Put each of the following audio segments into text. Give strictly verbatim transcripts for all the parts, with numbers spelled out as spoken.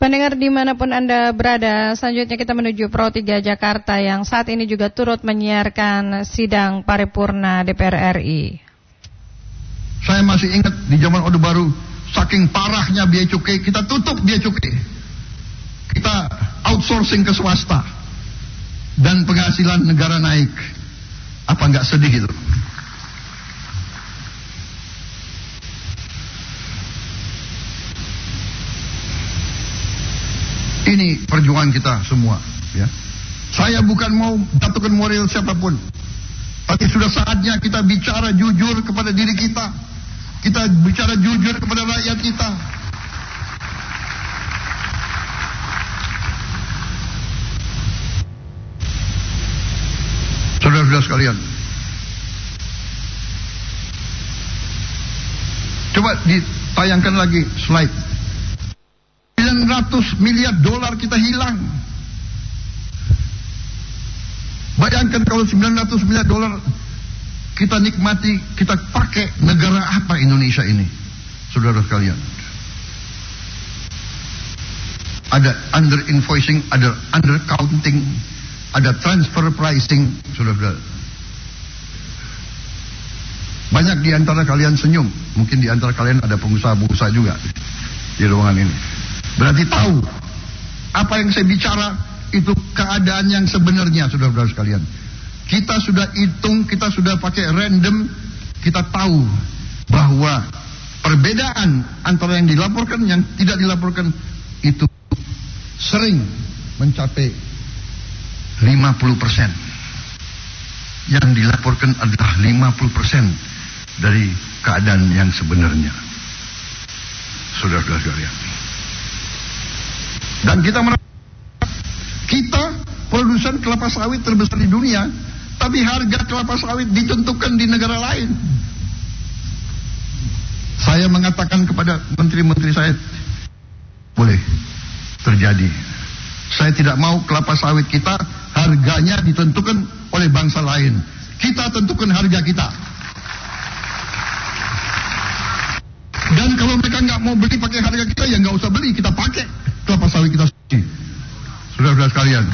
Pendengar dimanapun Anda berada, selanjutnya kita menuju Pro tiga Jakarta yang saat ini juga turut menyiarkan sidang paripurna D P R R I. Saya masih ingat di zaman Orde Baru, saking parahnya biaya cukai, kita tutup biaya cukai. Kita outsourcing ke swasta. Dan penghasilan negara naik. Apa nggak sedih itu? Ini perjuangan kita semua, ya. Saya bukan mau jatuhkan moral siapapun, tapi sudah saatnya kita bicara jujur kepada diri kita. Kita bicara jujur kepada rakyat kita. Saudara-saudara sekalian, coba ditayangkan lagi slide. sembilan ratus miliar dolar kita hilang. Bayangkan kalau sembilan ratus miliar dolar kita nikmati, kita pakai, negara apa Indonesia ini? Saudara sekalian, ada under invoicing, ada under counting, ada transfer pricing. Saudara-saudara, banyak di antara kalian senyum. Mungkin di antara kalian ada pengusaha-pengusaha juga di ruangan ini. Berarti tahu apa yang saya bicara itu keadaan yang sebenarnya, saudara-saudara sekalian. Kita sudah hitung, kita sudah pakai random, kita tahu bahwa perbedaan antara yang dilaporkan yang tidak dilaporkan itu sering mencapai lima puluh persen. Yang dilaporkan adalah lima puluh persen dari keadaan yang sebenarnya, saudara-saudara sekalian. Dan kita merasa kita produsen kelapa sawit terbesar di dunia, tapi harga kelapa sawit ditentukan di negara lain. Saya mengatakan kepada menteri-menteri saya, boleh terjadi. Saya tidak mau kelapa sawit kita harganya ditentukan oleh bangsa lain. Kita tentukan harga kita. Dan kalau mereka nggak mau beli pakai harga kita, ya nggak usah beli, kita pakai kelapa sawit kita sendiri. Saudara-saudara sekalian,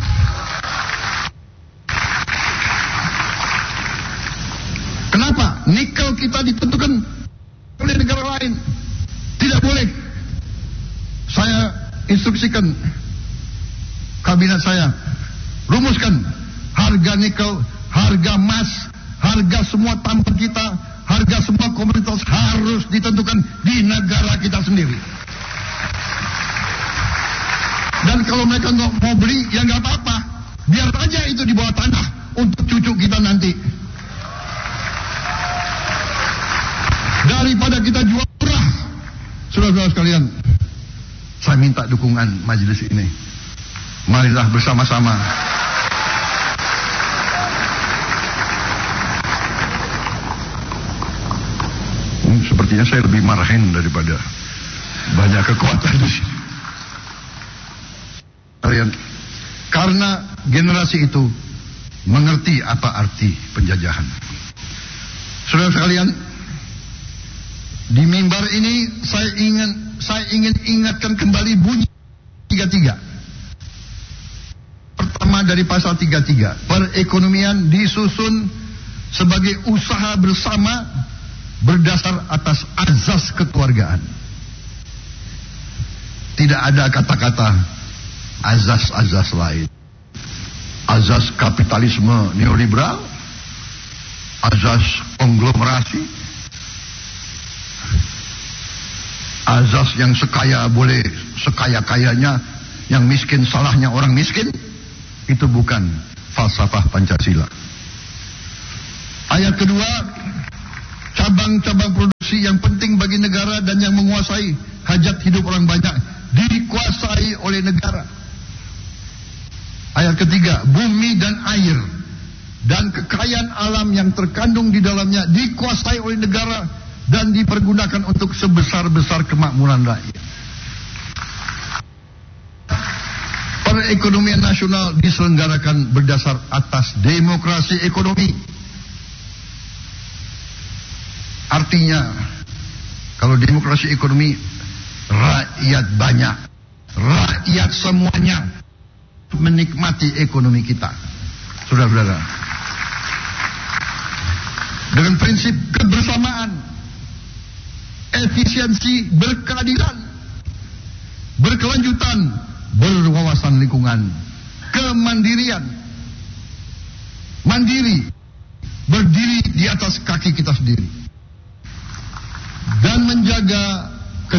kenapa nikel kita ditentukan oleh negara lain? Tidak boleh. Saya instruksikan kabinet saya, rumuskan harga nikel, harga emas, harga semua tambang kita, harga semua komoditas harus ditentukan di negara kita sendiri. Dan kalau mereka nggak mau beli, ya nggak apa-apa, biar aja itu di bawah tanah untuk cucu kita nanti. Daripada kita jual murah, saudara-saudara sekalian, saya minta dukungan majelis ini. Marilah bersama-sama hmm, sepertinya saya lebih marahin daripada banyak kekuatan di sini. Kalian, karena generasi itu mengerti apa arti penjajahan. Saudara sekalian, di mimbar ini saya ingin saya ingin ingatkan kembali bunyi tiga puluh tiga. Pertama dari pasal tiga puluh tiga, perekonomian disusun sebagai usaha bersama berdasar atas azas kekeluargaan. Tidak ada kata-kata azas-azas lain. Azas kapitalisme neoliberal, azas konglomerasi, azas yang sekaya boleh sekaya-kayanya, yang miskin salahnya orang miskin. Itu bukan falsafah Pancasila. Ayat kedua, cabang-cabang produksi yang penting bagi negara dan yang menguasai hajat hidup orang banyak dikuasai oleh negara. Ayat ketiga, bumi dan air dan kekayaan alam yang terkandung di dalamnya dikuasai oleh negara dan dipergunakan untuk sebesar-besar kemakmuran rakyat. Perekonomian nasional diselenggarakan berdasar atas demokrasi ekonomi. Artinya, kalau demokrasi ekonomi, rakyat banyak, rakyat semuanya menikmati ekonomi kita. Saudara-saudara, dengan prinsip kebersamaan, efisiensi, berkeadilan, berkelanjutan, berwawasan lingkungan, kemandirian, mandiri, berdiri di atas kaki kita sendiri, dan menjaga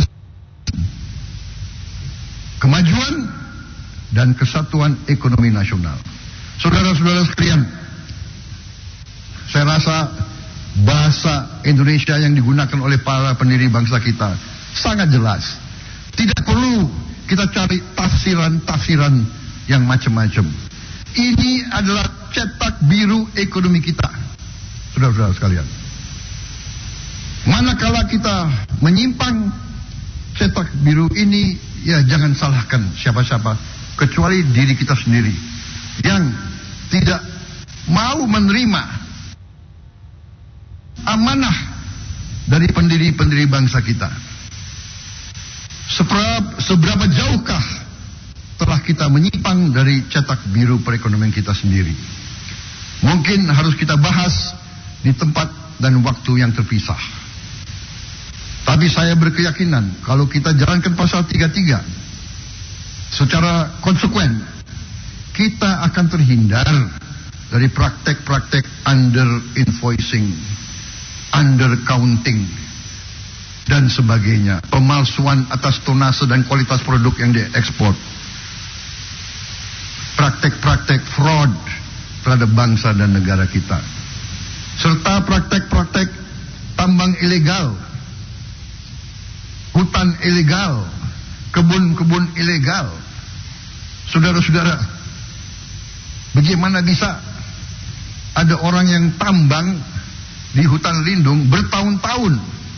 kemajuan dan kesatuan ekonomi nasional. Saudara-saudara sekalian, saya rasa bahasa Indonesia yang digunakan oleh para pendiri bangsa kita sangat jelas. Tidak perlu kita cari tafsiran-tafsiran yang macam-macam. Ini adalah cetak biru ekonomi kita, saudara-saudara sekalian. Manakala kita menyimpang cetak biru ini, ya jangan salahkan siapa-siapa kecuali diri kita sendiri yang tidak mau menerima amanah dari pendiri-pendiri bangsa kita. Seberapa, seberapa jauhkah telah kita menyimpang dari cetak biru perekonomian kita sendiri? Mungkin harus kita bahas di tempat dan waktu yang terpisah. Tapi saya berkeyakinan kalau kita jalankan pasal tiga puluh tiga secara konsekuen, kita akan terhindar dari praktek-praktek under invoicing, under counting, dan sebagainya, pemalsuan atas tonase dan kualitas produk yang diekspor, praktek-praktek fraud terhadap bangsa dan negara kita, serta praktek-praktek tambang ilegal, hutan ilegal, kebun-kebun ilegal. Saudara-saudara, bagaimana bisa ada orang yang tambang di hutan lindung bertahun-tahun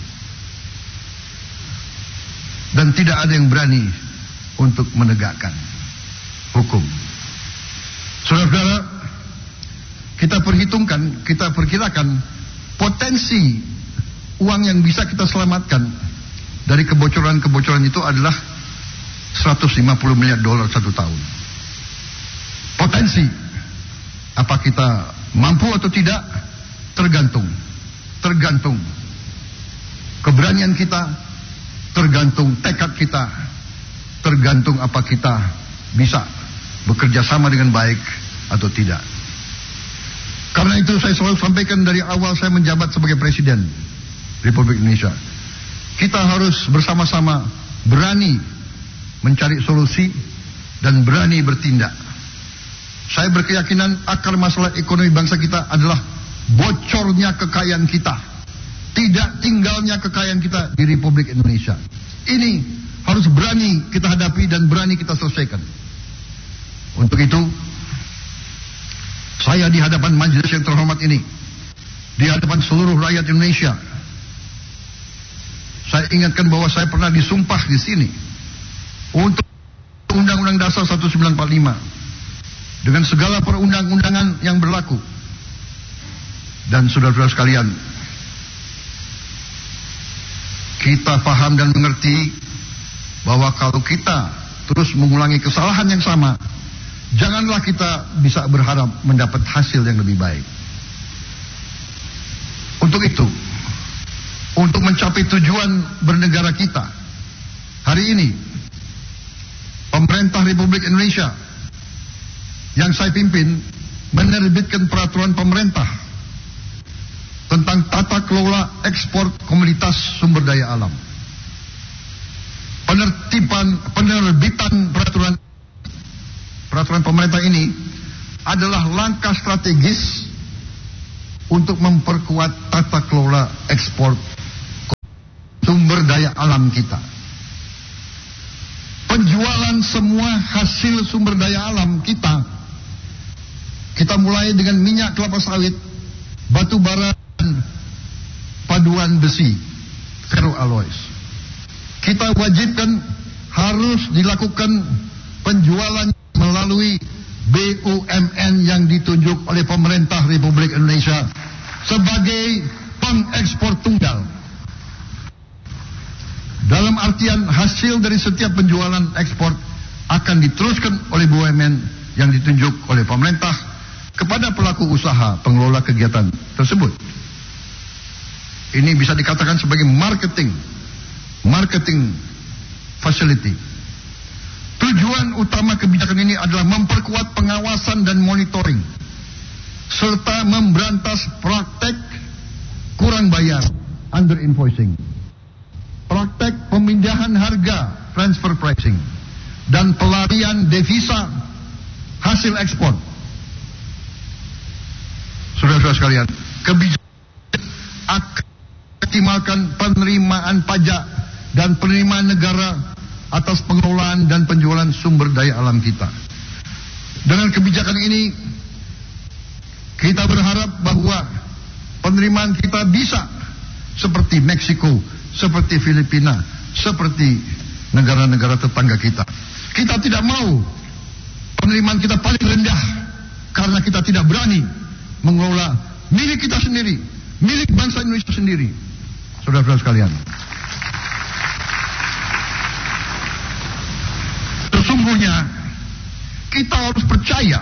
dan tidak ada yang berani untuk menegakkan hukum? Saudara-saudara, kita perhitungkan, kita perkirakan potensi uang yang bisa kita selamatkan dari kebocoran-kebocoran itu adalah seratus lima puluh miliar dolar satu tahun. Potensi. Apa kita mampu atau tidak? Tergantung. Tergantung keberanian kita, tergantung tekad kita, tergantung apa kita bisa bekerja sama dengan baik atau tidak. Karena itu saya selalu sampaikan dari awal saya menjabat sebagai Presiden Republik Indonesia, kita harus bersama-sama berani mencari solusi dan berani bertindak. Saya berkeyakinan akar masalah ekonomi bangsa kita adalah bocornya kekayaan kita, tidak tinggalnya kekayaan kita di Republik Indonesia. Ini harus berani kita hadapi dan berani kita selesaikan. Untuk itu, saya di hadapan majelis yang terhormat ini, di hadapan seluruh rakyat Indonesia, saya ingatkan bahwa saya pernah disumpah di sini untuk Undang-Undang Dasar seribu sembilan ratus empat puluh lima dengan segala perundang-undangan yang berlaku. Dan saudara-saudara sekalian, kita paham dan mengerti bahwa kalau kita terus mengulangi kesalahan yang sama, janganlah kita bisa berharap mendapat hasil yang lebih baik. Untuk itu, untuk mencapai tujuan bernegara kita, hari ini pemerintah Republik Indonesia yang saya pimpin menerbitkan peraturan pemerintah tentang tata kelola ekspor komoditas sumber daya alam. Penertiban, penerbitan peraturan peraturan pemerintah ini adalah langkah strategis untuk memperkuat tata kelola ekspor sumber daya alam kita. Penjualan semua hasil sumber daya alam kita, kita mulai dengan minyak kelapa sawit, batu bara, dan paduan besi, ferroalloys. Kita wajibkan harus dilakukan penjualan melalui B U M N yang ditunjuk oleh pemerintah Republik Indonesia sebagai pengekspor tunggal. Dalam artian hasil dari setiap penjualan ekspor akan diteruskan oleh B U M N yang ditunjuk oleh pemerintah kepada pelaku usaha pengelola kegiatan tersebut. Ini bisa dikatakan sebagai marketing, marketing facility. Tujuan utama kebijakan ini adalah memperkuat pengawasan dan monitoring, serta memberantas praktek kurang bayar, under invoicing, praktek pemindahan harga, transfer pricing, dan pelarian devisa hasil ekspor. Saudara-saudara sekalian, kebijakan akan mengoptimalkan penerimaan pajak dan penerimaan negara atas pengelolaan dan penjualan sumber daya alam kita. Dengan kebijakan ini, kita berharap bahwa penerimaan kita bisa seperti Meksiko, seperti Filipina, seperti negara-negara tetangga kita. Kita tidak mau penerimaan kita paling rendah karena kita tidak berani mengelola milik kita sendiri, milik bangsa Indonesia sendiri. Saudara-saudara sekalian, sesungguhnya kita harus percaya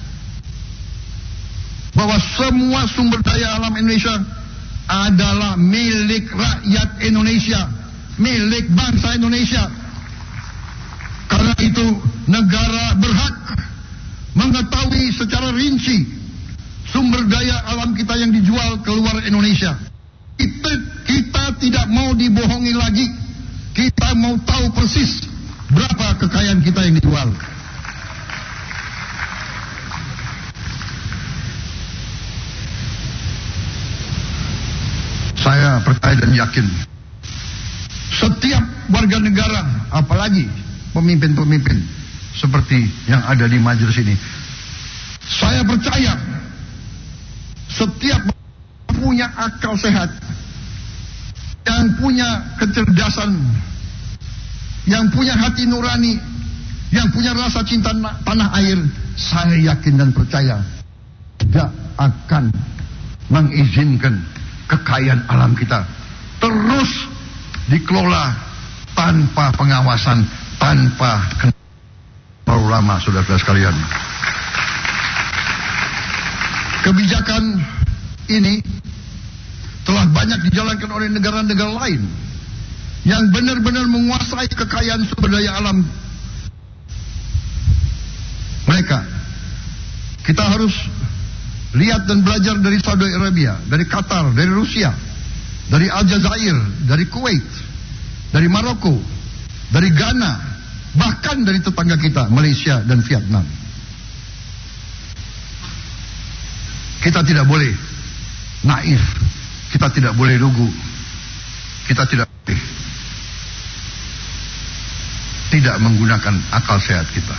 bahwa semua sumber daya alam Indonesia adalah milik rakyat Indonesia, milik bangsa Indonesia. Karena itu negara berhak mengetahui secara rinci sumber daya alam kita yang dijual keluar Indonesia. Kita, kita tidak mau dibohongi lagi. Kita mau tahu persis berapa kekayaan kita yang dijual. Saya percaya dan yakin setiap warga negara, apalagi pemimpin-pemimpin seperti yang ada di majelis ini, saya percaya setiap punya akal sehat, yang punya kecerdasan, yang punya hati nurani, yang punya rasa cinta tanah air, saya yakin dan percaya tidak akan mengizinkan kekayaan alam kita terus dikelola tanpa pengawasan, tanpa terlalu lama. Saudara-saudara sekalian, kebijakan ini telah banyak dijalankan oleh negara-negara lain yang benar-benar menguasai kekayaan sumber daya alam mereka. Kita harus lihat dan belajar dari Saudi Arabia, dari Qatar, dari Rusia, dari Aljazair, dari Kuwait, dari Maroko, dari Ghana, bahkan dari tetangga kita, Malaysia dan Vietnam. Kita tidak boleh naif, kita tidak boleh lugu, kita tidak boleh tidak menggunakan akal sehat kita.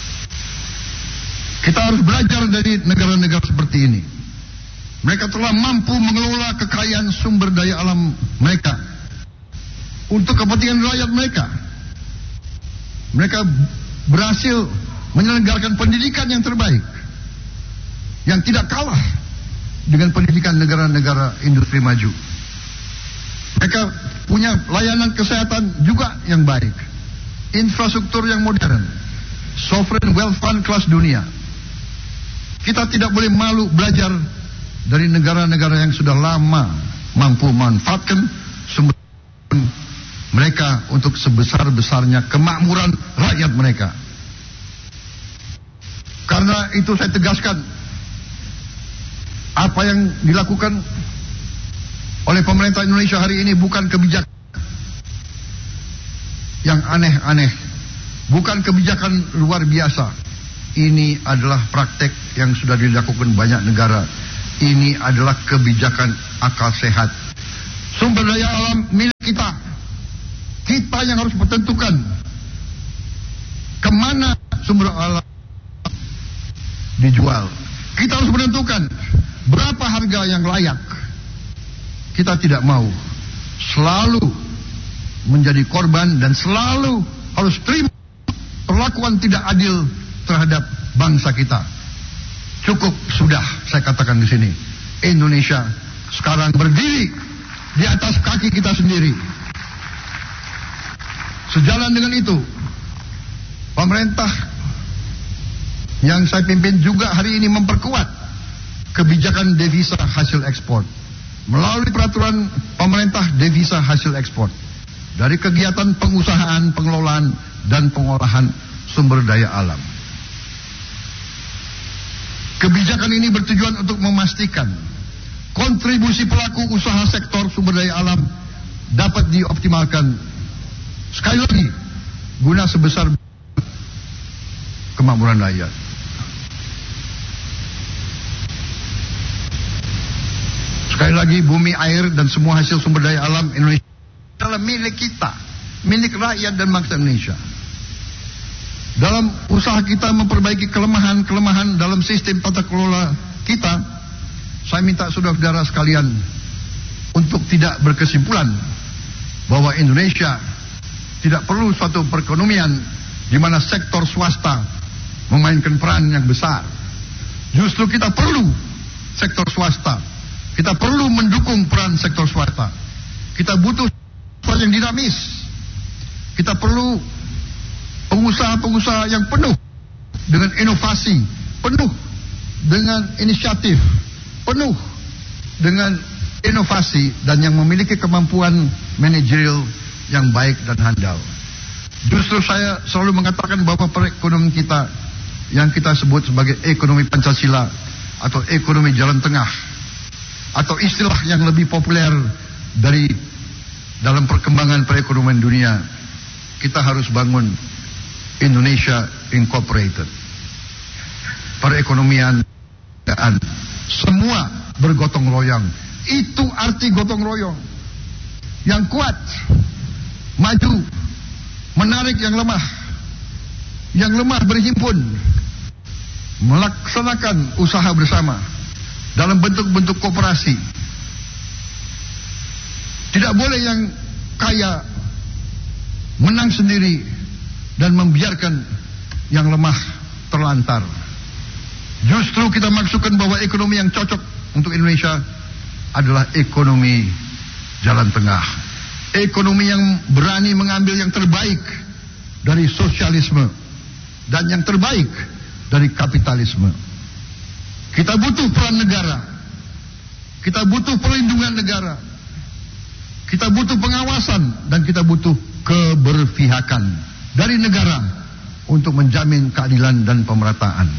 Kita harus belajar dari negara-negara seperti ini. Mereka telah mampu mengelola kekayaan sumber daya alam mereka untuk kepentingan rakyat mereka. Mereka berhasil menyelenggarakan pendidikan yang terbaik, yang tidak kalah dengan pendidikan negara-negara industri maju. Mereka punya layanan kesehatan juga yang baik, infrastruktur yang modern, sovereign wealth fund kelas dunia. Kita tidak boleh malu belajar dari negara-negara yang sudah lama mampu memanfaatkan sumber mereka untuk sebesar-besarnya kemakmuran rakyat mereka. Karena itu saya tegaskan, apa yang dilakukan oleh pemerintah Indonesia hari ini bukan kebijakan yang aneh-aneh, bukan kebijakan luar biasa. Ini adalah praktek yang sudah dilakukan banyak negara. Ini adalah kebijakan akal sehat. Sumber daya alam milik kita. Kita yang harus menentukan kemana sumber alam dijual. Kita harus menentukan berapa harga yang layak. Kita tidak mau selalu menjadi korban dan selalu harus terima perlakuan tidak adil terhadap bangsa kita. Cukup sudah saya katakan di sini. Indonesia sekarang berdiri di atas kaki kita sendiri. Sejalan dengan itu, pemerintah yang saya pimpin juga hari ini memperkuat kebijakan devisa hasil ekspor melalui peraturan pemerintah devisa hasil ekspor dari kegiatan pengusahaan, pengelolaan, dan pengolahan sumber daya alam. Kebijakan ini bertujuan untuk memastikan kontribusi pelaku usaha sektor sumber daya alam dapat dioptimalkan. Sekali lagi, guna sebesar kemakmuran rakyat. Sekali lagi, bumi, air, dan semua hasil sumber daya alam Indonesia adalah milik kita, milik rakyat dan bangsa Indonesia. Dalam usaha kita memperbaiki kelemahan-kelemahan dalam sistem tata kelola kita, saya minta saudara-saudara sekalian untuk tidak berkesimpulan bahwa Indonesia tidak perlu suatu perekonomian di mana sektor swasta memainkan peran yang besar. Justru kita perlu sektor swasta. Kita perlu mendukung peran sektor swasta. Kita butuh sektor yang dinamis. Kita perlu pengusaha-pengusaha yang penuh dengan inovasi, penuh dengan inisiatif, penuh dengan inovasi, dan yang memiliki kemampuan manajerial yang baik dan handal. Justru saya selalu mengatakan bahwa perekonomian kita yang kita sebut sebagai ekonomi Pancasila atau ekonomi jalan tengah, atau istilah yang lebih populer dari dalam perkembangan perekonomian dunia, kita harus bangun Indonesia Incorporated. Perekonomian semua bergotong royong. Itu arti gotong royong. Yang kuat maju, menarik yang lemah. Yang lemah berhimpun, melaksanakan usaha bersama dalam bentuk-bentuk koperasi. Tidak boleh yang kaya menang sendiri dan membiarkan yang lemah terlantar. Justru kita maksudkan bahwa ekonomi yang cocok untuk Indonesia adalah ekonomi jalan tengah. Ekonomi yang berani mengambil yang terbaik dari sosialisme dan yang terbaik dari kapitalisme. Kita butuh peran negara. Kita butuh perlindungan negara. Kita butuh pengawasan dan kita butuh keberpihakan dari negara untuk menjamin keadilan dan pemerataan.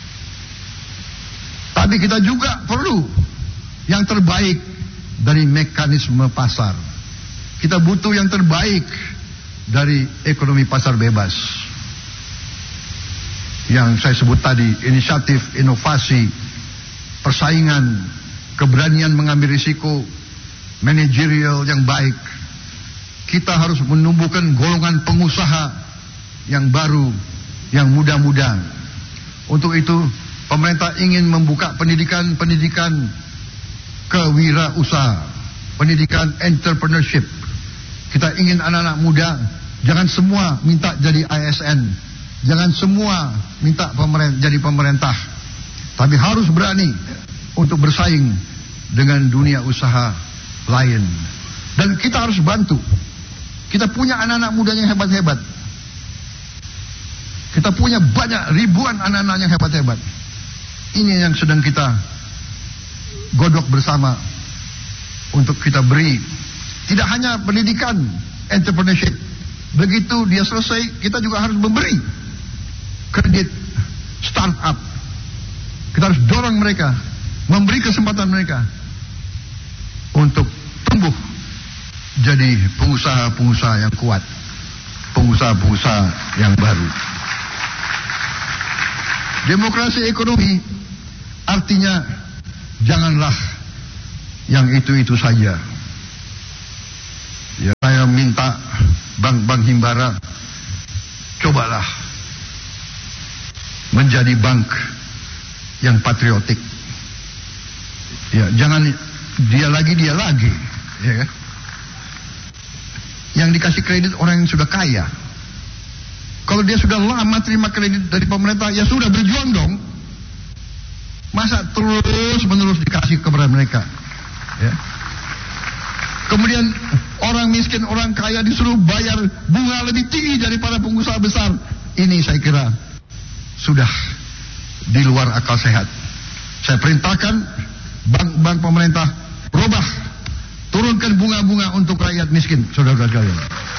Tapi kita juga perlu yang terbaik dari mekanisme pasar. Kita butuh yang terbaik dari ekonomi pasar bebas. Yang saya sebut tadi, inisiatif, inovasi, persaingan, keberanian mengambil risiko, manajerial yang baik. Kita harus menumbuhkan golongan pengusaha yang baru, yang muda-muda. Untuk itu, pemerintah ingin membuka pendidikan-pendidikan kewirausaha, pendidikan entrepreneurship. Kita ingin anak-anak muda, jangan semua minta jadi A S N, jangan semua minta pemerintah, jadi pemerintah, tapi harus berani untuk bersaing dengan dunia usaha lain. Dan kita harus bantu. Kita punya anak-anak muda yang hebat-hebat. Kita punya banyak ribuan anak-anak yang hebat-hebat. Ini yang sedang kita godok bersama untuk kita beri. Tidak hanya pendidikan entrepreneurship. Begitu dia selesai, kita juga harus memberi kredit startup. Kita harus dorong mereka, memberi kesempatan mereka untuk tumbuh jadi pengusaha-pengusaha yang kuat, pengusaha-pengusaha yang baru. Demokrasi ekonomi artinya janganlah yang itu-itu saja. Ya, saya minta bank-bank himbara, cobalah menjadi bank yang patriotik. Ya, jangan dia lagi dia lagi, ya kan? Yang dikasih kredit orang yang sudah kaya. Kalau dia sudah lama terima kredit dari pemerintah, ya sudah berjuang dong. Masa terus menerus dikasih kepada mereka? Ya. Kemudian Orang miskin, orang kaya disuruh bayar bunga lebih tinggi daripada pengusaha besar. Ini saya kira sudah di luar akal sehat. Saya perintahkan bank-bank pemerintah robah, turunkan bunga-bunga untuk rakyat miskin, saudara-saudara sekalian.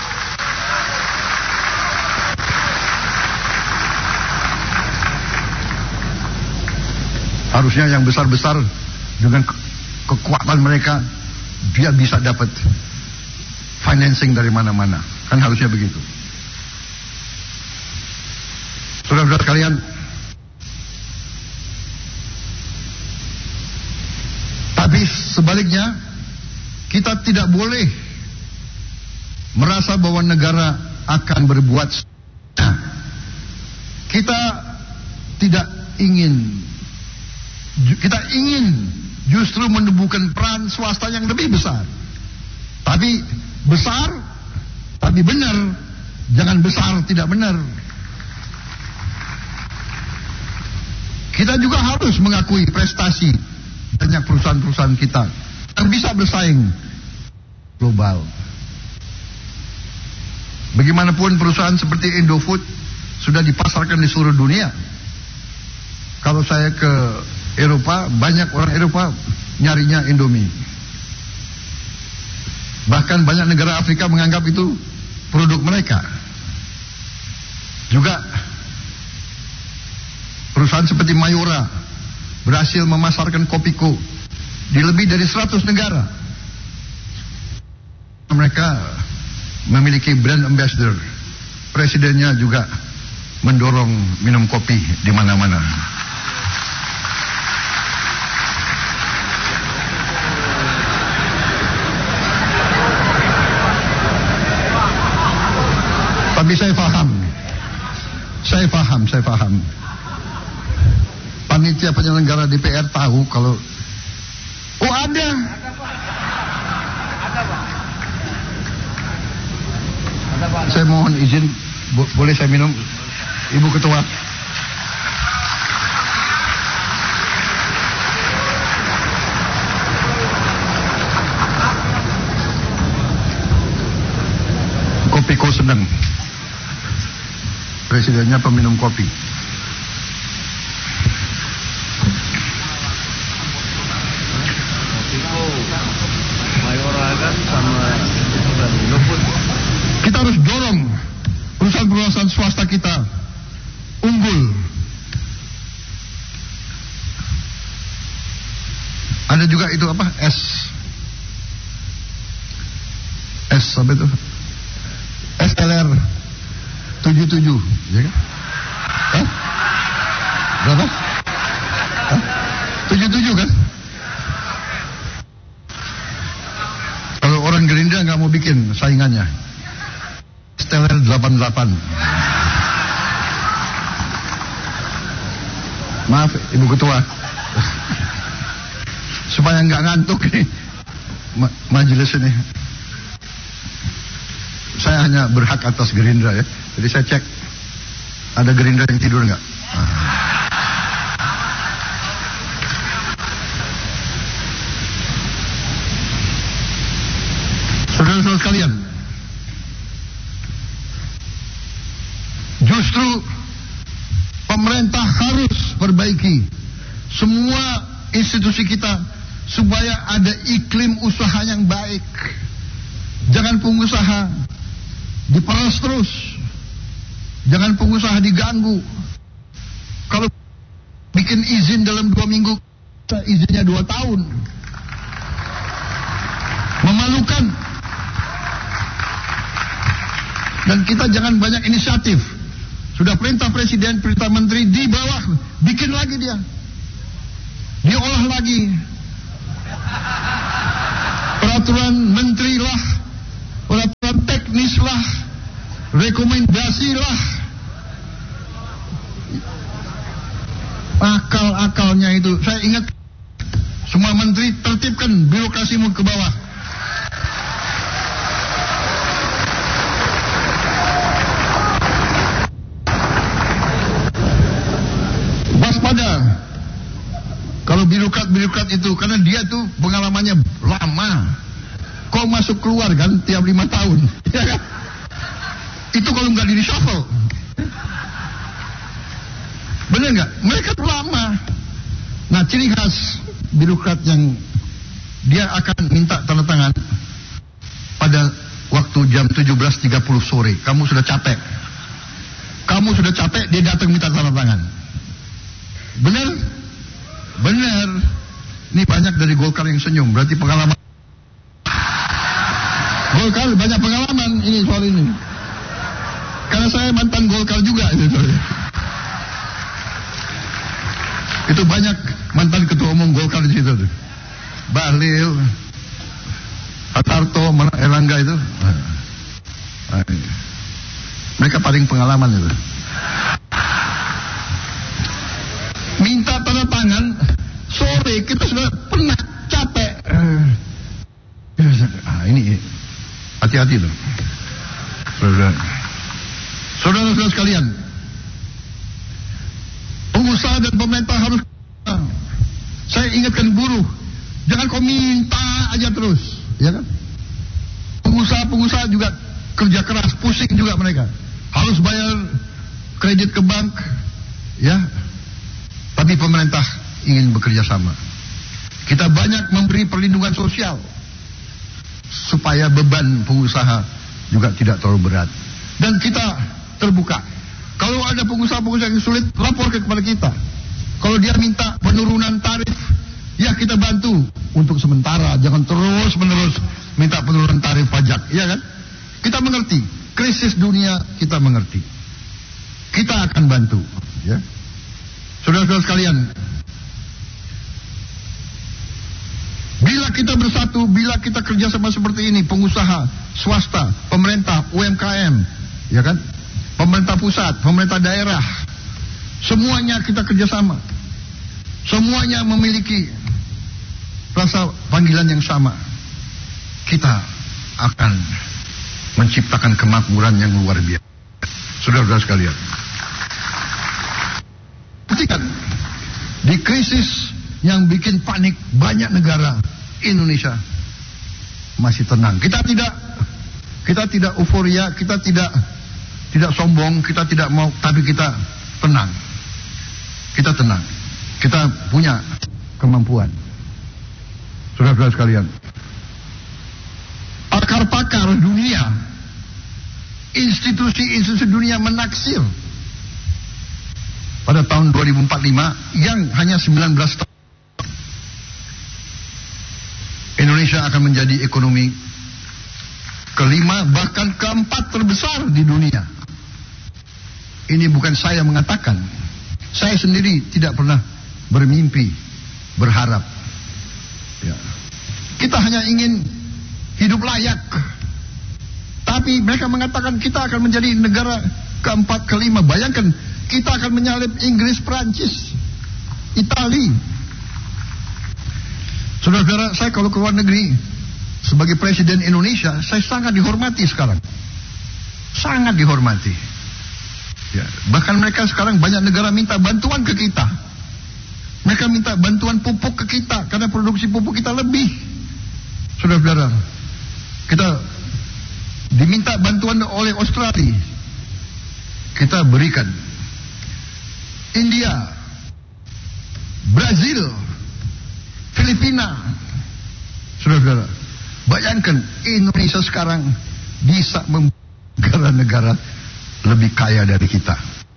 Harusnya yang besar-besar dengan ke kekuatan mereka, dia bisa dapat financing dari mana-mana. Kan harusnya begitu. Saudara-saudara sekalian, tapi sebaliknya, kita tidak boleh merasa bahwa negara akan berbuat. Nah, kita tidak ingin Kita ingin justru menumbuhkan peran swasta yang lebih besar. Tapi besar, tapi benar. Jangan besar tidak benar. Kita juga harus mengakui prestasi banyak perusahaan-perusahaan kita yang bisa bersaing global. Bagaimanapun perusahaan seperti Indofood sudah dipasarkan di seluruh dunia. Kalau saya ke Eropa, banyak orang Eropa nyarinya Indomie. Bahkan banyak negara Afrika menganggap itu produk mereka. Juga perusahaan seperti Mayora berhasil memasarkan Kopiko di lebih dari seratus negara. Mereka memiliki brand ambassador. Presidennya juga mendorong minum kopi di mana-mana. Tapi saya paham, saya paham, saya paham. Panitia penyelenggara D P R tahu kalau, oh ada, saya mohon izin, bo boleh saya minum, Ibu Ketua. Kopiko sedang. Presidennya peminum kopi. Kita harus dorong perusahaan-perusahaan swasta kita unggul. Ada juga itu apa? S S apa itu? S L R tujuh puluh tujuh, ya kan? Hah? Berapa? Hah? tujuh puluh tujuh kan? Kalau orang Gerindra nggak mau bikin saingannya, S L R delapan puluh delapan. Maaf, Ibu Ketua, supaya nggak ngantuk nih ma majelis ini. Saya hanya berhak atas Gerindra ya. Jadi saya cek ada Gerindra yang tidur nggak? Saudara-saudara sekalian, justru pemerintah harus perbaiki semua institusi kita supaya ada iklim usaha yang baik. Jangan pengusaha diperas terus. Jangan pengusaha diganggu. Kalau bikin izin dalam dua minggu, izinnya dua tahun. Memalukan. Dan kita jangan banyak inisiatif. Sudah perintah presiden, perintah menteri, di bawah bikin lagi dia. Diolah lagi. Peraturan menteri lah, peraturan teknis lah, rekomendasi lah. Akal-akalnya itu, saya ingat semua menteri tertibkan birokrasimu ke bawah. Waspada kalau birokrat-birokrat itu, karena dia tuh pengalamannya lama. kau masuk keluar kan tiap lima tahun, ya kan? Itu kalau nggak di reshuffle, bener nggak? Mereka tuh lama. Nah, ciri khas birokrat yang dia akan minta tanda tangan pada waktu jam tujuh belas tiga puluh sore. Kamu sudah capek, kamu sudah capek, dia datang minta tanda tangan. Bener, bener. Ini banyak dari Golkar yang senyum, berarti pengalaman. Golkar banyak pengalaman ini soal ini. Karena saya mantan Golkar juga itu. Itu banyak mantan ketua umum Golkar di situ. Bahlil, Hartarto, Erlangga itu. Mereka paling pengalaman itu. Minta tanda tangan sore, kita sudah pernah capek. Ah, ini hati-hati loh, saudara. Saudara-saudara sekalian, pengusaha dan pemerintah harus, saya ingatkan buruh, jangan kau minta aja terus, ya kan? Pengusaha-pengusaha juga kerja keras, pusing juga mereka, harus bayar kredit ke bank, ya. Tapi pemerintah ingin bekerja sama. Kita banyak memberi perlindungan sosial supaya beban pengusaha juga tidak terlalu berat. Dan kita terbuka. Kalau ada pengusaha-pengusaha yang sulit, lapor kepada kita. Kalau dia minta penurunan tarif, ya kita bantu untuk sementara. Jangan terus menerus minta penurunan tarif pajak, ya kan? Kita mengerti krisis dunia, kita mengerti. Kita akan bantu, ya. Saudara-saudara sekalian, bila kita bersatu, bila kita kerjasama seperti ini, pengusaha, swasta, pemerintah, U M K M, ya kan, pemerintah pusat, pemerintah daerah, semuanya kita kerjasama, semuanya memiliki rasa panggilan yang sama, kita akan menciptakan kemakmuran yang luar biasa. Saudara-saudara sekalian, perhatikan, di krisis yang bikin panik banyak negara, Indonesia masih tenang. Kita tidak, kita tidak euforia, kita tidak tidak sombong, kita tidak mau, tapi kita tenang. Kita tenang. Kita punya kemampuan. Saudara-saudara sekalian, pakar-pakar dunia, institusi-institusi dunia menaksir pada tahun dua ribu empat puluh lima yang hanya sembilan belas tahun Indonesia akan menjadi ekonomi kelima bahkan keempat terbesar di dunia. Ini bukan saya mengatakan, saya sendiri tidak pernah bermimpi, berharap, ya. Kita hanya ingin hidup layak, tapi mereka mengatakan kita akan menjadi negara keempat, kelima. Bayangkan, kita akan menyalip Inggris, Prancis, Itali. Saudara-saudara, saya kalau ke luar negeri sebagai Presiden Indonesia, saya sangat dihormati sekarang. Sangat dihormati. Ya, bahkan mereka sekarang banyak negara minta bantuan ke kita. Mereka minta bantuan pupuk ke kita karena produksi pupuk kita lebih. Saudara-saudara, kita diminta bantuan oleh Australia, kita berikan. India, Brazil, Filipina. Saudara-saudara, bayangkan Indonesia sekarang bisa membuat negara-negara lebih kaya dari kita.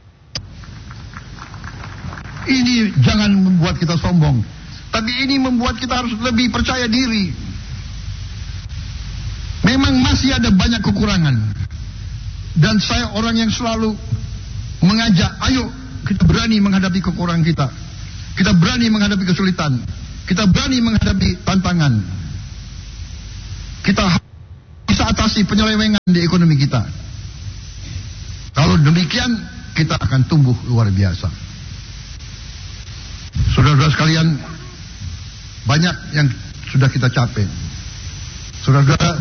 Ini jangan membuat kita sombong, tapi ini membuat kita harus lebih percaya diri. Memang masih ada banyak kekurangan, dan saya orang yang selalu mengajak, ayo kita berani menghadapi kekurangan kita. Kita berani menghadapi kesulitan. Kita berani menghadapi tantangan. Kita bisa atasi penyelewengan di ekonomi kita. Kalau demikian, kita akan tumbuh luar biasa. Saudara-saudara sekalian, banyak yang sudah kita capai. Saudara-saudara,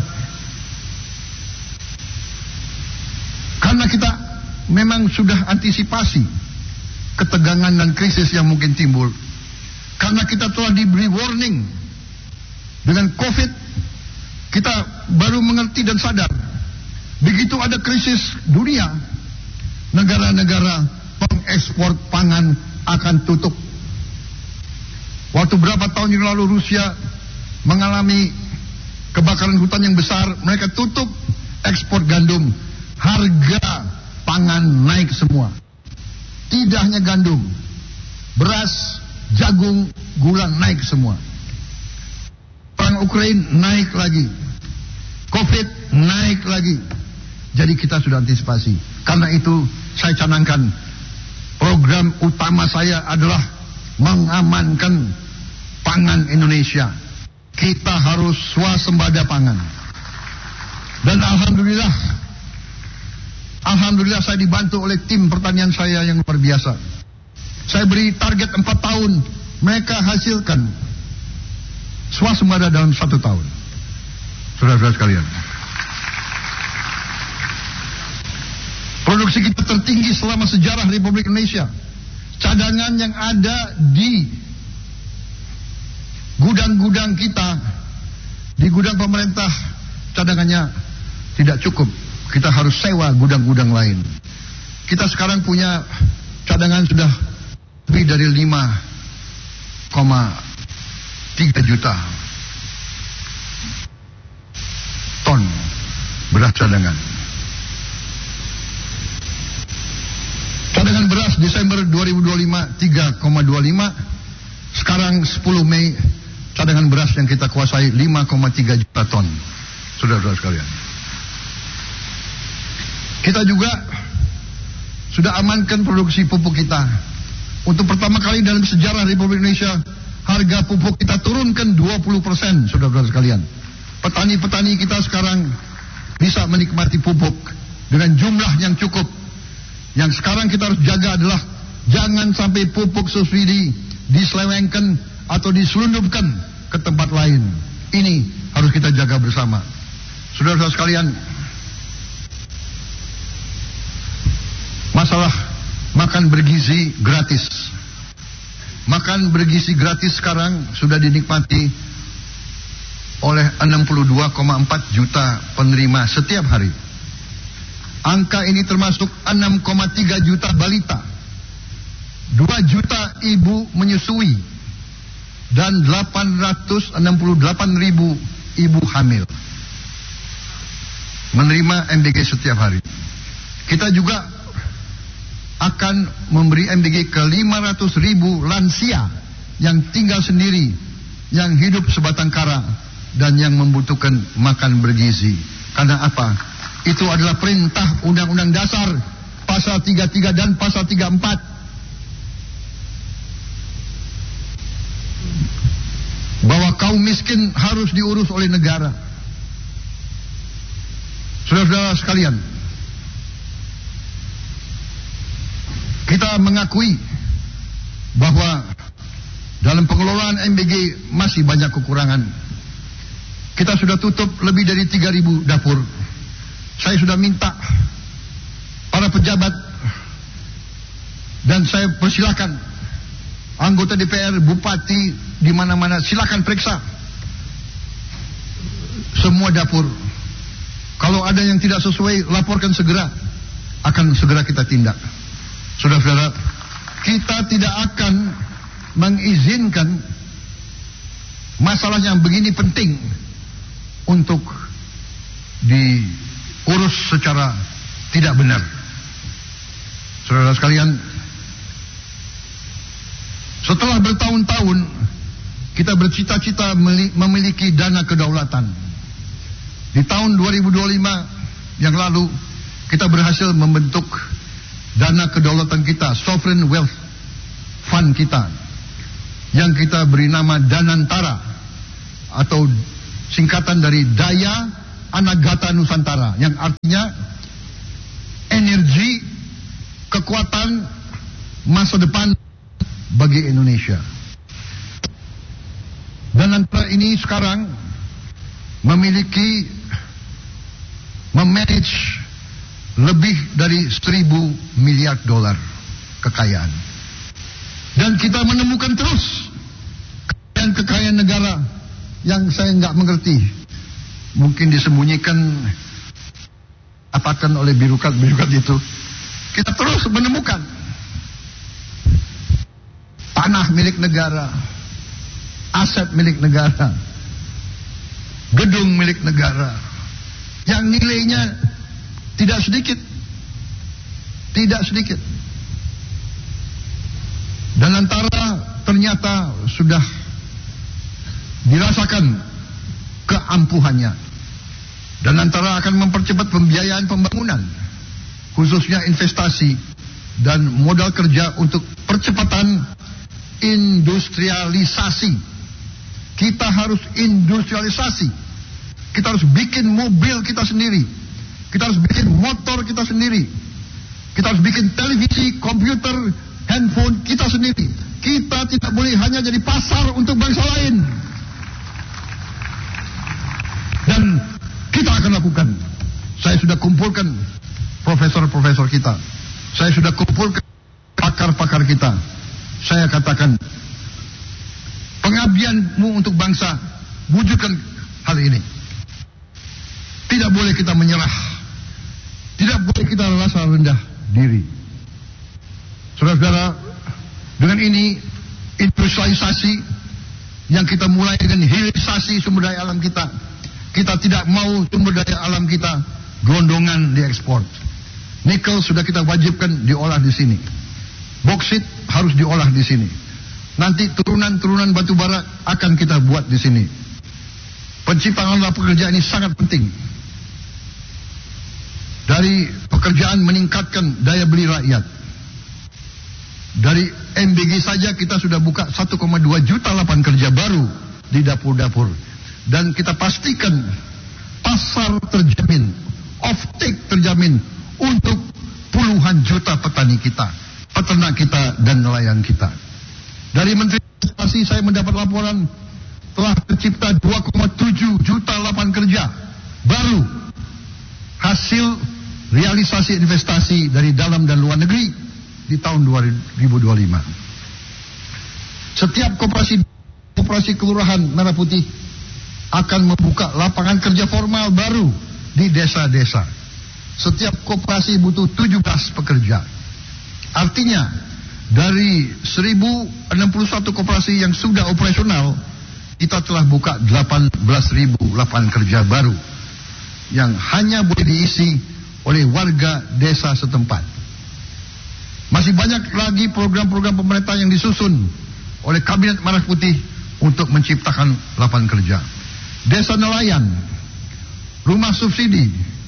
karena kita memang sudah antisipasi ketegangan dan krisis yang mungkin timbul, karena kita telah diberi warning dengan COVID, kita baru mengerti dan sadar, begitu ada krisis dunia, negara-negara pengekspor pangan akan tutup. Waktu berapa tahun yang lalu Rusia mengalami kebakaran hutan yang besar, mereka tutup ekspor gandum. Harga pangan naik semua. Tidak hanya gandum, beras, jagung, gula naik semua. Perang Ukraina naik lagi, Covid naik lagi. Jadi kita sudah antisipasi. Karena itu saya canangkan, program utama saya adalah mengamankan pangan Indonesia. Kita harus swasembada pangan. Dan Alhamdulillah, Alhamdulillah saya dibantu oleh tim pertanian saya yang luar biasa. Saya beri target empat tahun, mereka hasilkan swasembada dalam satu tahun. Saudara-saudara sekalian, produksi kita tertinggi selama sejarah Republik Indonesia. Cadangan yang ada di gudang-gudang kita, di gudang pemerintah, cadangannya tidak cukup. Kita harus sewa gudang-gudang lain. Kita sekarang punya cadangan sudah lebih dari lima koma tiga juta ton beras cadangan. Cadangan beras Desember dua ribu dua puluh lima tiga koma dua lima. Sekarang sepuluh Mei cadangan beras yang kita kuasai lima koma tiga juta ton. Saudara-saudara sekalian, kita juga sudah amankan produksi pupuk kita. Untuk pertama kali dalam sejarah Republik Indonesia, harga pupuk kita turunkan dua puluh persen, saudara-saudara sekalian. Petani-petani kita sekarang bisa menikmati pupuk dengan jumlah yang cukup. Yang sekarang kita harus jaga adalah jangan sampai pupuk subsidi diselewengkan atau diselundupkan ke tempat lain. Ini harus kita jaga bersama. Saudara-saudara sekalian, masalah makan bergizi gratis. Makan bergizi gratis sekarang sudah dinikmati oleh enam puluh dua koma empat juta penerima setiap hari. Angka ini termasuk enam koma tiga juta balita, dua juta ibu menyusui, dan delapan ratus enam puluh delapan ribu ibu hamil menerima M B G setiap hari. Kita juga akan memberi M B G ke lima ratus ribu lansia yang tinggal sendiri, yang hidup sebatang kara, dan yang membutuhkan makan bergizi. Karena apa? Itu adalah perintah Undang-Undang Dasar pasal tiga puluh tiga dan pasal tiga puluh empat. Bahwa kaum miskin harus diurus oleh negara. Saudara-saudara sekalian, kita mengakui bahwa dalam pengelolaan M B G masih banyak kekurangan. Kita sudah tutup lebih dari tiga ribu dapur. Saya sudah minta para pejabat, dan saya persilakan anggota D P R, bupati, di mana-mana, silakan periksa semua dapur. Kalau ada yang tidak sesuai, laporkan segera. Akan segera kita tindak. Saudara-saudara, kita tidak akan mengizinkan masalah yang begini penting untuk diurus secara tidak benar. Saudara sekalian, setelah bertahun-tahun kita bercita-cita memiliki dana kedaulatan. Di tahun dua ribu dua puluh lima yang lalu kita berhasil membentuk dana kedaulatan kita, Sovereign Wealth Fund kita, yang kita beri nama Danantara, atau singkatan dari Daya Anagata Nusantara, yang artinya energi, kekuatan masa depan bagi Indonesia. Danantara ini sekarang memiliki, memanage lebih dari seribu miliar dolar kekayaan. Dan kita menemukan terus kekayaan-kekayaan negara yang saya nggak mengerti. mungkin disembunyikan apakan oleh birokrat-birokrat itu. Kita terus menemukan tanah milik negara, aset milik negara, gedung milik negara yang nilainya tidak sedikit, tidak sedikit. Dan antara ternyata sudah dirasakan keampuhannya, dan antara akan mempercepat pembiayaan pembangunan, khususnya investasi dan modal kerja untuk percepatan industrialisasi. Kita harus industrialisasi. Kita harus bikin mobil kita sendiri. Kita harus bikin motor kita sendiri. Kita harus bikin televisi, komputer, handphone kita sendiri. Kita tidak boleh hanya jadi pasar untuk bangsa lain. Dan kita akan lakukan. Saya sudah kumpulkan profesor-profesor kita. Saya sudah kumpulkan pakar-pakar kita. Saya katakan, pengabdianmu untuk bangsa, wujudkan hal ini. Tidak boleh kita menyerah. Tidak boleh kita rasa rendah diri. Saudara-saudara, dengan ini industrialisasi yang kita mulai dengan hilirisasi sumber daya alam kita. Kita tidak mau sumber daya alam kita gelondongan diekspor. Nikel sudah kita wajibkan diolah di sini. Boksit harus diolah di sini. Nanti turunan-turunan batu bara akan kita buat di sini. Penciptaan lapangan pekerjaan ini sangat penting. Dari pekerjaan meningkatkan daya beli rakyat. Dari M B G saja kita sudah buka satu koma dua juta lapangan kerja baru di dapur-dapur. Dan kita pastikan pasar terjamin, off-take terjamin untuk puluhan juta petani kita, peternak kita, dan nelayan kita. Dari Menteri Investasi saya mendapat laporan telah tercipta dua koma tujuh juta lapangan kerja baru hasil realisasi investasi dari dalam dan luar negeri di tahun dua ribu dua puluh lima. Setiap koperasi koperasi kelurahan Merah Putih akan membuka lapangan kerja formal baru di desa-desa. Setiap koperasi butuh tujuh belas pekerja. Artinya dari seribu enam puluh satu koperasi yang sudah operasional, kita telah buka delapan belas ribu lapangan kerja baru yang hanya boleh diisi oleh warga desa setempat. Masih banyak lagi program-program pemerintah yang disusun oleh Kabinet Merah Putih untuk menciptakan lapangan kerja. Desa nelayan, rumah subsidi,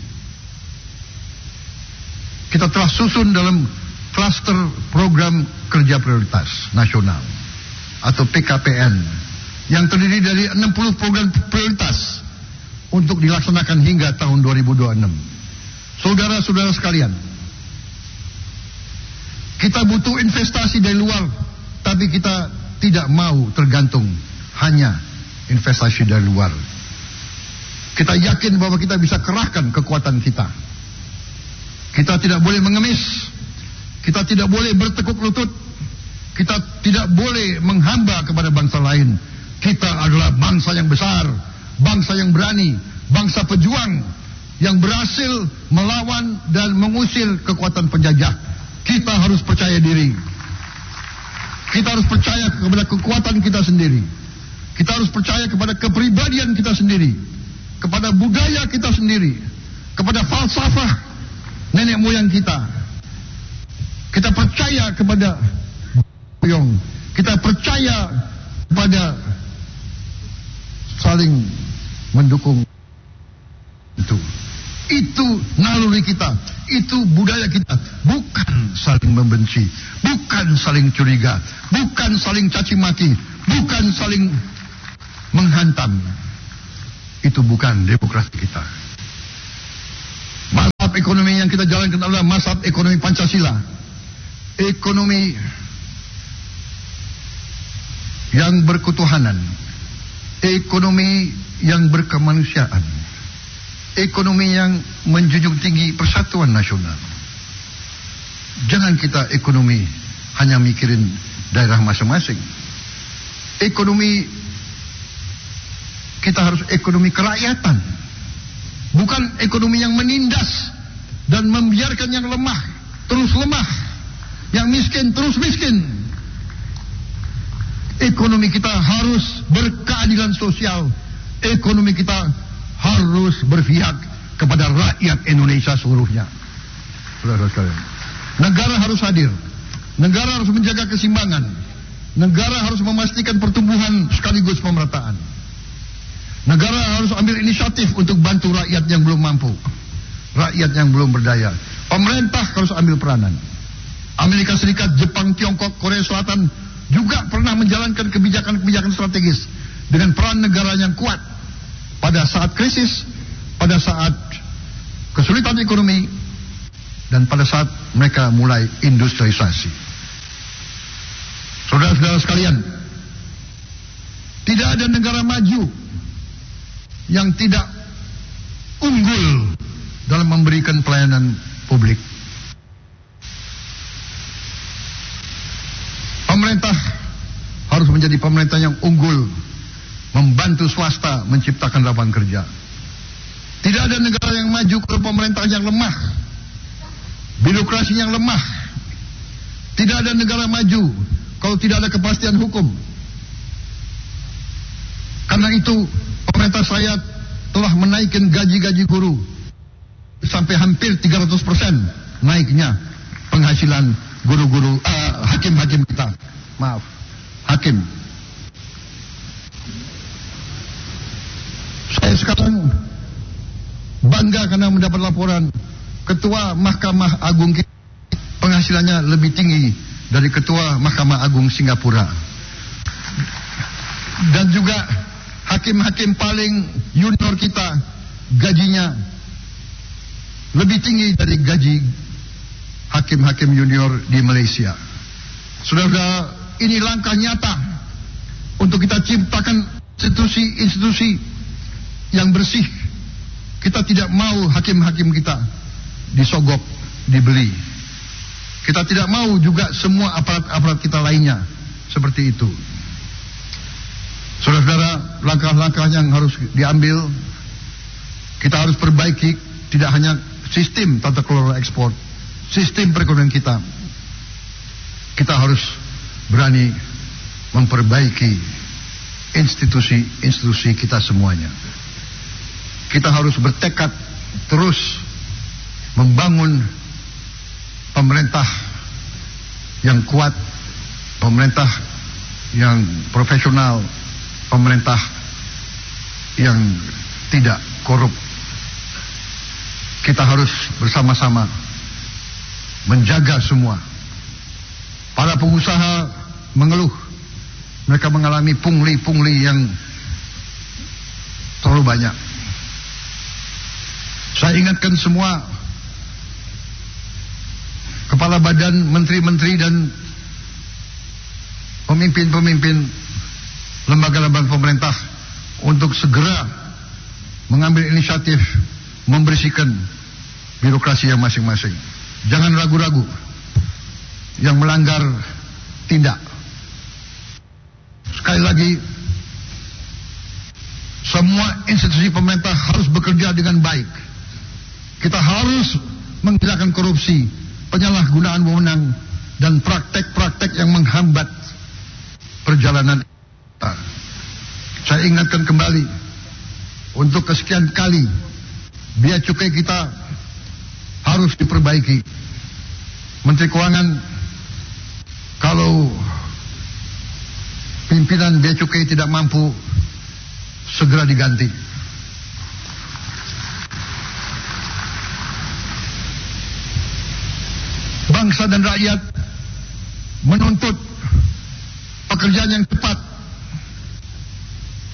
kita telah susun dalam klaster program kerja prioritas nasional atau P K P N yang terdiri dari enam puluh program prioritas untuk dilaksanakan hingga tahun dua ribu dua puluh enam. Saudara-saudara sekalian, kita butuh investasi dari luar, tapi kita tidak mau tergantung hanya investasi dari luar. Kita yakin bahwa kita bisa kerahkan kekuatan kita. Kita tidak boleh mengemis. Kita tidak boleh bertekuk lutut. Kita tidak boleh menghamba kepada bangsa lain. Kita adalah bangsa yang besar, bangsa yang berani, bangsa pejuang yang berhasil melawan dan mengusir kekuatan penjajah. Kita harus percaya diri. Kita harus percaya kepada kekuatan kita sendiri. Kita harus percaya kepada kepribadian kita sendiri, kepada budaya kita sendiri, kepada falsafah nenek moyang kita. Kita percaya kepada Boyong. Kita percaya kepada saling mendukung. Itu, itu naluri kita, itu budaya kita. Bukan saling membenci, bukan saling curiga, bukan saling caci maki, bukan saling menghantam. Itu bukan demokrasi kita. Mazhab ekonomi yang kita jalankan adalah mazhab ekonomi Pancasila. Ekonomi yang berketuhanan, ekonomi yang berkemanusiaan, ekonomi yang menjunjung tinggi persatuan nasional. Jangan kita ekonomi hanya mikirin daerah masing-masing. Ekonomi kita harus ekonomi kerakyatan. bukan ekonomi yang menindas dan membiarkan yang lemah terus lemah, yang miskin terus miskin. Ekonomi kita harus berkeadilan sosial. Ekonomi kita harus berpihak kepada rakyat Indonesia seluruhnya. Saudara sekalian, negara harus hadir. Negara harus menjaga keseimbangan. Negara harus memastikan pertumbuhan sekaligus pemerataan. Negara harus ambil inisiatif untuk bantu rakyat yang belum mampu, rakyat yang belum berdaya. Pemerintah harus ambil peranan. Amerika Serikat, Jepang, Tiongkok, Korea Selatan juga pernah menjalankan kebijakan-kebijakan strategis dengan peran negara yang kuat pada saat krisis, pada saat kesulitan ekonomi, dan pada saat mereka mulai industrialisasi. Saudara-saudara sekalian, tidak ada negara maju yang tidak unggul dalam memberikan pelayanan publik. Pemerintah harus menjadi pemerintah yang unggul, membantu swasta menciptakan lapangan kerja. Tidak ada negara yang maju kalau pemerintah yang lemah, birokrasi yang lemah. Tidak ada negara maju kalau tidak ada kepastian hukum. Karena itu pemerintah saya telah menaikkan gaji-gaji guru sampai hampir tiga ratus persen naiknya penghasilan guru-guru, uh, hakim-hakim kita. Maaf, hakim. Saya sekarang bangga karena mendapat laporan Ketua Mahkamah Agung kita penghasilannya lebih tinggi dari Ketua Mahkamah Agung Singapura. Dan juga hakim-hakim paling junior kita gajinya lebih tinggi dari gaji hakim-hakim junior di Malaysia. Saudara, ini langkah nyata untuk kita ciptakan institusi-institusi yang bersih. Kita tidak mau hakim-hakim kita disogok, dibeli. Kita tidak mau juga semua aparat-aparat kita lainnya seperti itu. Saudara-saudara, langkah-langkah yang harus diambil, kita harus perbaiki tidak hanya sistem tata kelola ekspor, sistem perekonomian kita. Kita harus berani memperbaiki institusi-institusi kita semuanya. Kita harus bertekad terus membangun pemerintah yang kuat, pemerintah yang profesional, pemerintah yang tidak korup. Kita harus bersama-sama menjaga semua. Para pengusaha mengeluh, mereka mengalami pungli-pungli yang terlalu banyak. Saya ingatkan semua kepala badan, menteri-menteri dan pemimpin-pemimpin lembaga-lembaga pemerintah untuk segera mengambil inisiatif membersihkan birokrasi yang masing-masing. Jangan ragu-ragu, yang melanggar tindak. Sekali lagi, semua institusi pemerintah harus bekerja dengan baik. Kita harus menghilangkan korupsi, penyalahgunaan wewenang, dan praktek-praktek yang menghambat perjalanan kita. Saya ingatkan kembali, untuk kesekian kali, biaya cukai kita harus diperbaiki. Menteri Keuangan, kalau pimpinan biaya cukai tidak mampu, segera diganti. Bangsa dan rakyat menuntut pekerjaan yang cepat.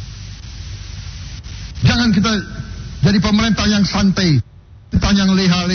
Jangan kita jadi pemerintah yang santai, pemerintah yang leha-leha.